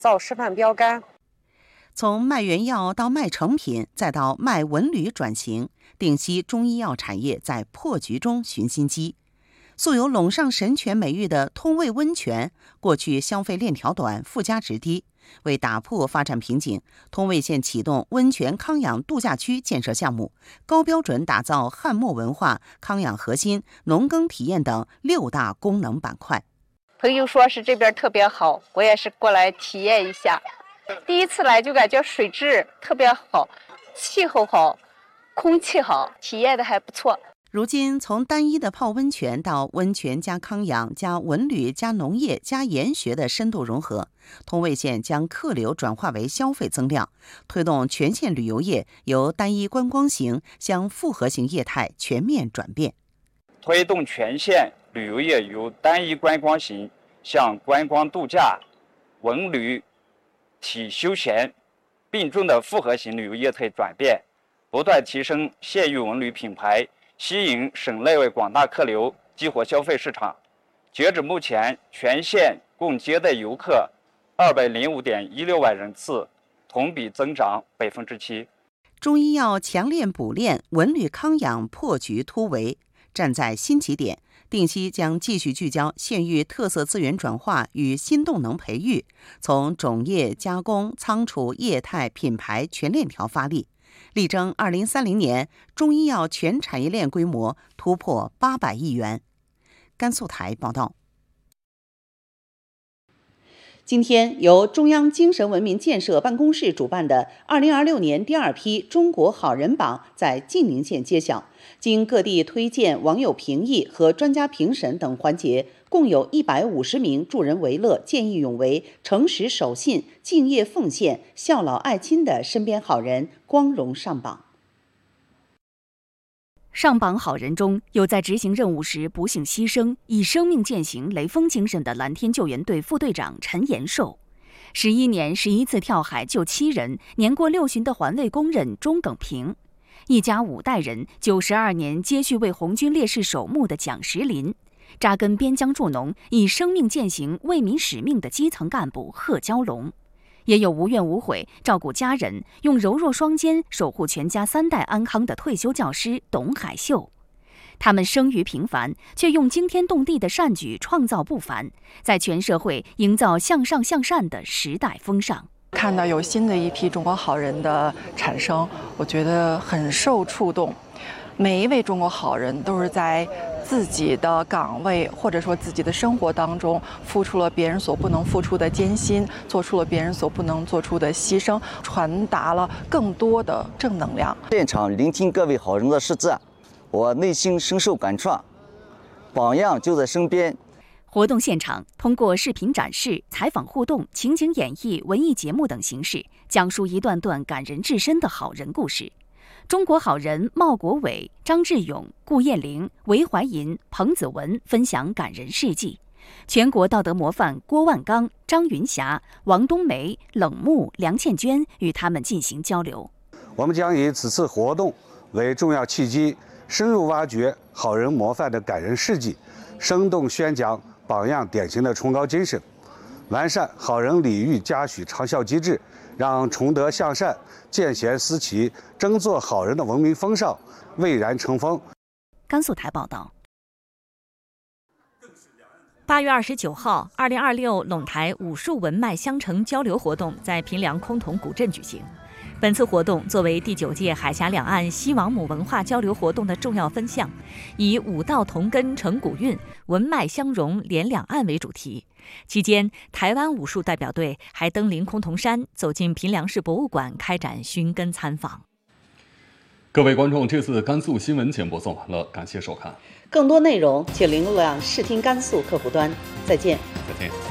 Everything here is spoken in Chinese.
造示范标杆。 从卖原药到卖成品，再到卖文旅转型，定西中医药产业在破局中寻新机。素有陇上神泉美誉的通渭温泉，过去消费链条短，附加值低。为打破发展瓶颈，通渭县启动温泉康养度假区建设项目，高标准打造汉末文化、康养核心、农耕体验等6大功能板块。 朋友说是这边特别好，我也是过来体验一下。第一次来就感觉水质特别好，气候好，空气好，体验的还不错。 如今，从单一的泡温泉到温泉加康养加文旅加农业加研学的深度融合，通渭县将客流转化为消费增量，推动全县旅游业由单一观光型向复合型业态全面转变， 推动全县旅游业由单一观光型向观光度假、文旅、体休闲并重的复合型旅游业态转变，不断提升县域文旅品牌，吸引省内外广大客流，激活消费市场。截止目前，全县共接待游客205.16万人次，同比增长7%。 中医药强链补链，文旅康养破局突围，站在新起点。定西将继续聚焦县域特色资源转化与新动能培育，从种业、加工、仓储、业态、品牌全链条发力，力争2030年中医药全产业链规模突破800亿元。甘肃台报道。今天，由中央精神文明建设办公室主办的2026年第2批中国好人榜在晋宁县揭晓。经各地推荐、网友评议和专家评审等环节，共有150名助人为乐、见义勇为、诚实守信、敬业奉献、孝老爱亲的身边好人光荣上榜。 上榜好人中有在执行任务时不幸牺牲、以生命践行雷锋精神的蓝天救援队副队长陈延寿，11年11次跳海救7人，年过6旬的环卫工人钟耿平，一家5代人92年接续为红军烈士守墓的蒋石林，扎根边疆助农、以生命践行为民使命的基层干部贺娇龙，也有无怨无悔照顾家人、用柔弱双肩守护全家3代安康的退休教师董海秀。他们生于平凡，却用惊天动地的善举创造不凡，在全社会营造向上向善的时代风尚。 看到有新的一批中国好人的产生，我觉得很受触动。每一位中国好人都是在自己的岗位或者说自己的生活当中付出了别人所不能付出的艰辛，做出了别人所不能做出的牺牲，传达了更多的正能量。 现场聆听各位好人的实质，我内心深受感触，榜样就在身边。 活动现场通过视频展示、采访互动、情景演绎、文艺节目等形式，讲述一段段感人至深的好人故事。中国好人茂国伟、张志勇、顾艳玲、韦怀银、彭子文分享感人事迹。全国道德模范郭万刚、张云霞、王冬梅、冷木、梁倩娟与他们进行交流。 我们将以此次活动为重要契机，深入挖掘好人模范的感人事迹，生动宣讲榜样典型的崇高精神，完善好人礼遇嘉许长效机制，让崇德向善、见贤思齐、争做好人的文明风尚蔚然成风。 甘肃台报道。 8月29号，2026陇台武术文脉相承交流活动在平凉崆峒古镇举行。本次活动作为第9届海峡两岸西王母文化交流活动的重要分项，以武道同根承古韵，文脉相融连两岸为主题。期间，台湾武术代表队还登临崆峒山，走进平凉市博物馆开展寻根参访。 各位观众，这次甘肃新闻节目播送完了，感谢收看。 更多内容请浏览视听甘肃客户端。再见。 再见。